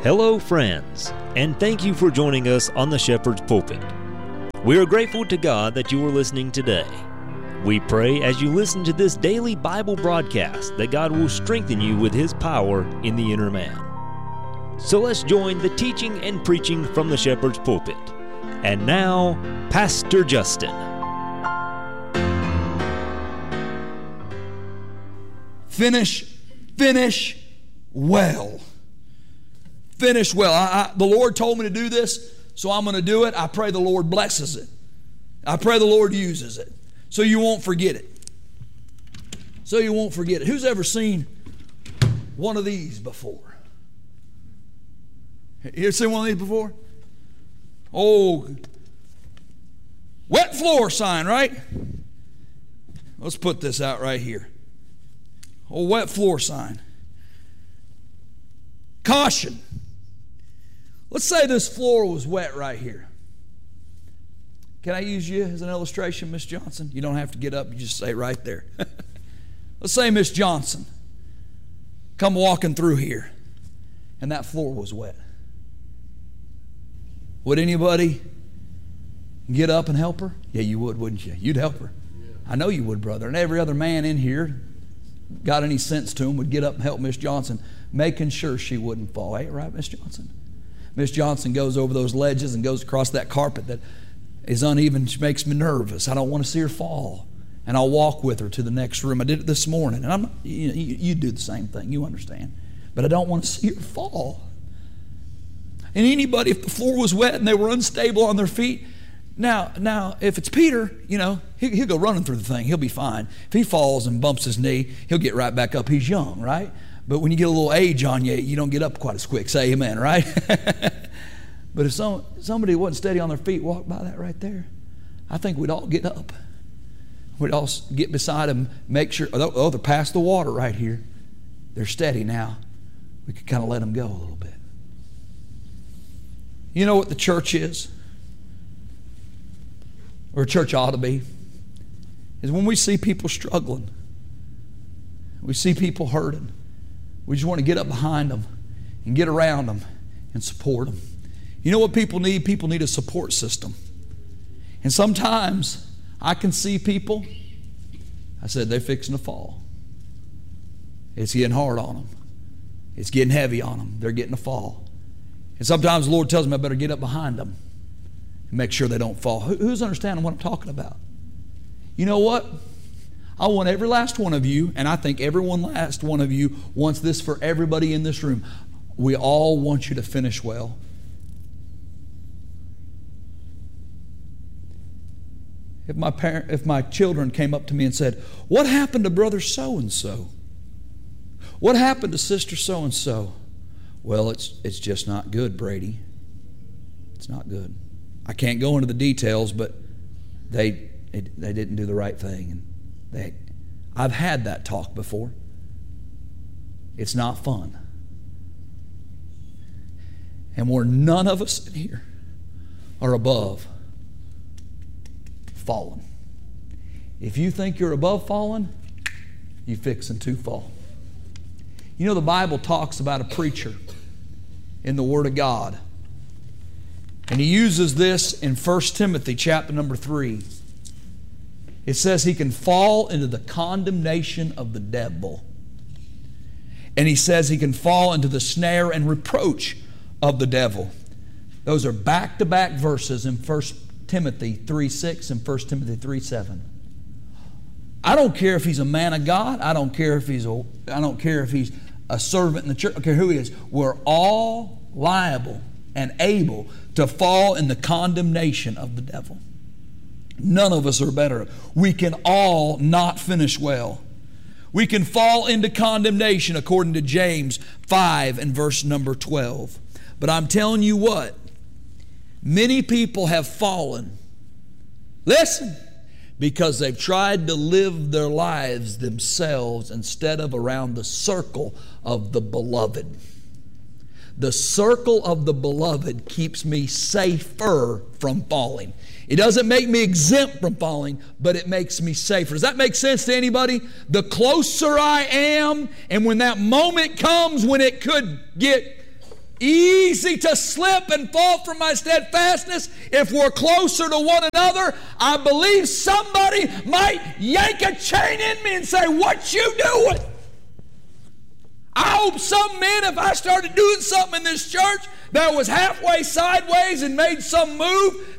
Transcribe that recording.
Hello, friends, and thank you for joining us on the Shepherd's Pulpit. We are grateful to God that you are listening today. We pray as you listen to this daily Bible broadcast that God will strengthen you with His power in the inner man. So let's join the teaching and preaching from the Shepherd's Pulpit. And now, Pastor Justin. Finish well. Finish well. The Lord told me to do this, so I'm going to do it. I pray the Lord blesses it. I pray the Lord uses it, so you won't forget it. So you won't forget it. Who's ever seen one of these before? You ever seen one of these before? Oh, wet floor sign, right? Let's put this out right here. Oh, wet floor sign. Caution. Let's say this floor was wet right here. Can I use you as an illustration, Miss Johnson? You don't have to get up. You just say right there. Let's say Miss Johnson come walking through here and that floor was wet. Would anybody get up and help her? Yeah, you would, wouldn't you? You'd help her. I know you would, brother. And every other man in here, got any sense to him, would get up and help Miss Johnson, making sure she wouldn't fall. Ain't right, Miss Johnson? Miss Johnson goes over those ledges and goes across that carpet that is uneven. She makes me nervous. I don't want to see her fall. And I'll walk with her to the next room. I did it this morning. And you do the same thing. You understand. But I don't want to see her fall. And anybody, if the floor was wet and they were unstable on their feet, now if it's Peter, he'll go running through the thing. He'll be fine. If he falls and bumps his knee, he'll get right back up. He's young, right? But when you get a little age on you, you don't get up quite as quick. Say amen, right? But if somebody wasn't steady on their feet, walked by that right there, I think we'd all get up. We'd all get beside them, make sure, they're past the water right here. They're steady now. We could kind of let them go a little bit. You know what the church is? Or a church ought to be? Is when we see people struggling. We see people hurting. We just want to get up behind them and get around them and support them. You know what people need? People need a support system. And sometimes I can see people, I said, they're fixing to fall. It's getting hard on them. It's getting heavy on them. They're getting to fall. And sometimes the Lord tells me I better get up behind them and make sure they don't fall. Who's understanding what I'm talking about? You know what? I want every last one of you, and I think every last one of you wants this for everybody in this room. We all want you to finish well. If my children came up to me and said, "What happened to brother so-and-so? What happened to sister so-and-so?" Well, it's just not good, Brady. It's not good. I can't go into the details, but they didn't do the right thing. And I've had that talk before. It's not fun. And where none of us in here are above falling. If you think you're above falling, you're fixing to fall. You know, the Bible talks about a preacher in the Word of God. And he uses this in 1 Timothy chapter number 3. It says he can fall into the condemnation of the devil. And he says he can fall into the snare and reproach of the devil. Those are back-to-back verses in 1 Timothy 3:6 and 1 Timothy 3:7. I don't care if he's a man of God. I don't care if he's a servant in the church. I don't care who he is. We're all liable and able to fall in the condemnation of the devil. None of us are better. We can all not finish well. We can fall into condemnation according to James 5 and verse number 12. But I'm telling you what, many people have fallen. Listen, because they've tried to live their lives themselves instead of around the circle of the beloved. The circle of the beloved keeps me safer from falling. It doesn't make me exempt from falling, but it makes me safer. Does that make sense to anybody? The closer I am, and when that moment comes when it could get easy to slip and fall from my steadfastness. If we're closer to one another, I believe somebody might yank a chain in me and say, "What you doing?" I hope some men, if I started doing something in this church that was halfway sideways and made some move,